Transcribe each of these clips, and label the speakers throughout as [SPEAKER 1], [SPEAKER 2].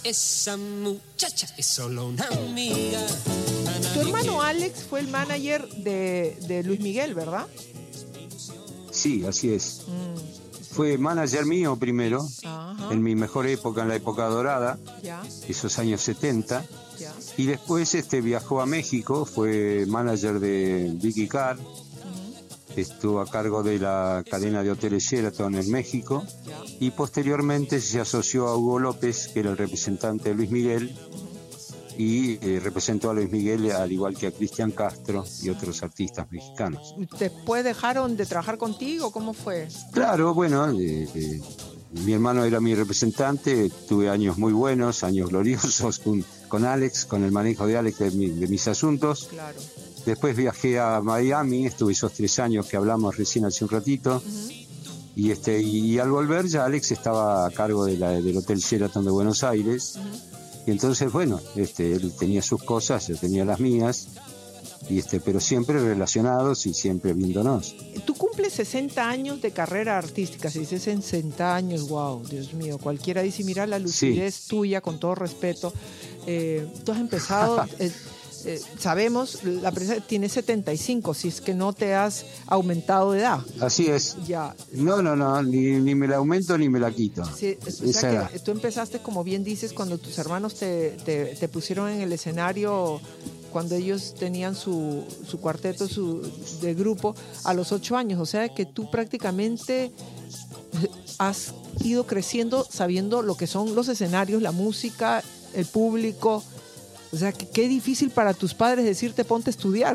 [SPEAKER 1] Esa muchacha es solo una amiga.
[SPEAKER 2] Tu hermano Alex fue el manager de Luis Miguel, ¿verdad?
[SPEAKER 3] Sí, así es. Fue manager mío primero, en mi mejor época, en la época dorada, esos años 70. Y después viajó a México, fue manager de Vicky Carr, estuvo a cargo de la cadena de hoteles Sheraton en México, y posteriormente se asoció a Hugo López, que era el representante de Luis Miguel, y representó a Luis Miguel al igual que a Cristian Castro y otros artistas mexicanos.
[SPEAKER 2] ¿Después dejaron de trabajar contigo? ¿Cómo fue?
[SPEAKER 3] Claro, bueno, mi hermano era mi representante, tuve años muy buenos, años gloriosos con Alex, con el manejo de Alex de mis asuntos.
[SPEAKER 2] Claro.
[SPEAKER 3] Después viajé a Miami, estuve esos 3 años que hablamos recién hace un ratito. Y al volver ya Alex estaba a cargo del Hotel Sheraton de Buenos Aires. Y entonces, bueno, él tenía sus cosas, yo tenía las mías, pero siempre relacionados y siempre viéndonos.
[SPEAKER 2] Tú cumples 60 años de carrera artística, si dices 60 años, wow, Dios mío, cualquiera dice, mira la lucidez tuya, con todo respeto. Tú has empezado... sabemos, la prensa tiene 75, si es que no te has aumentado de edad.
[SPEAKER 3] Así es.
[SPEAKER 2] Ya.
[SPEAKER 3] No, ni me la aumento ni me la quito.
[SPEAKER 2] Sí, o sea que tú empezaste, como bien dices, cuando tus hermanos te pusieron en el escenario, cuando ellos tenían su cuarteto de grupo, a los 8 años. O sea que tú prácticamente has ido creciendo sabiendo lo que son los escenarios, la música, el público. O sea, que qué difícil para tus padres decirte ponte a estudiar.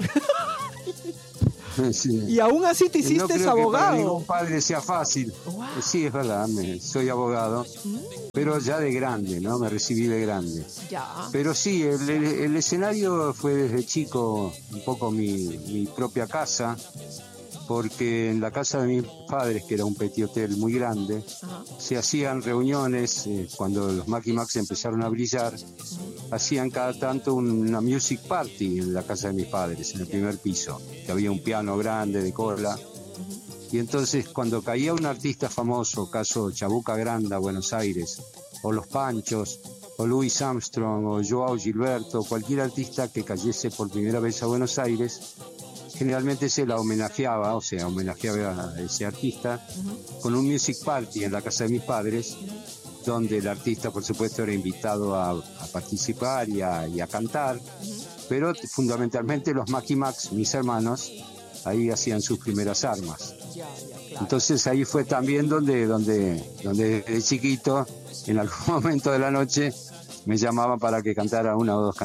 [SPEAKER 3] Sí.
[SPEAKER 2] Y aún así te hiciste abogado.
[SPEAKER 3] No creo que para ningún padre sea fácil. Wow. Sí, es verdad, soy abogado, pero ya de grande, ¿no? Me recibí de grande.
[SPEAKER 2] Ya.
[SPEAKER 3] Pero sí, el escenario fue desde chico un poco mi propia casa, porque en la casa de mis padres, que era un petit hotel muy grande, se hacían reuniones, cuando los Macky Max empezaron a brillar, hacían cada tanto una music party en la casa de mis padres, en el primer piso, que había un piano grande de cola, y entonces cuando caía un artista famoso, caso Chabuca Granda, Buenos Aires, o Los Panchos, o Louis Armstrong, o Joao Gilberto, cualquier artista que cayese por primera vez a Buenos Aires, generalmente se la homenajeaba a ese artista con un music party en la casa de mis padres, donde el artista, por supuesto, era invitado a participar y a cantar, pero fundamentalmente los Macky Max, mis hermanos, ahí hacían sus primeras armas.
[SPEAKER 2] Claro.
[SPEAKER 3] Entonces ahí fue también donde de chiquito, en algún momento de la noche, me llamaban para que cantara una o dos canciones.